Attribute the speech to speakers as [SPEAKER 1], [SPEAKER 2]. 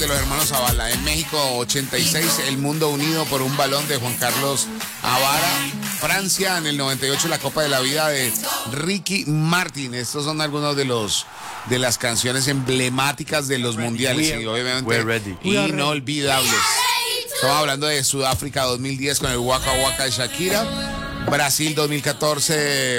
[SPEAKER 1] de los hermanos Zavala. En México 86, El Mundo Unido por un Balón de Juan Carlos Avara. Francia en el 98, La Copa de la Vida de Ricky Martin. Estos son algunos de las canciones emblemáticas de los mundiales y obviamente inolvidables. Estamos hablando de Sudáfrica 2010 con el Waka Waka de Shakira. Brasil 2014